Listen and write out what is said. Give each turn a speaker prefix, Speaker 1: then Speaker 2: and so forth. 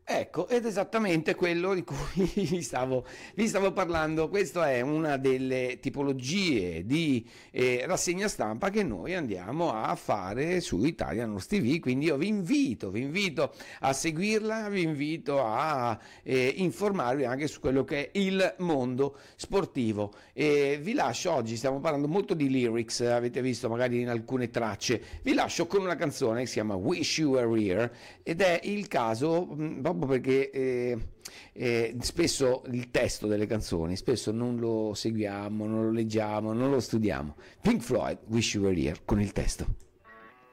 Speaker 1: Ecco, ed esattamente quello di cui vi stavo parlando. Questa è una delle tipologie di rassegna stampa che noi andiamo a fare su Italian News TV, quindi io vi invito a seguirla, vi invito a informarvi anche su quello che è il mondo sportivo. Vi lascio, oggi stiamo parlando molto di lyrics, avete visto magari in alcune tracce, vi lascio con una canzone che si chiama Wish You Were Here, ed è il caso proprio perché spesso il testo delle canzoni spesso non lo seguiamo, non lo leggiamo, non lo studiamo. Pink Floyd, Wish You Were Here, con il testo.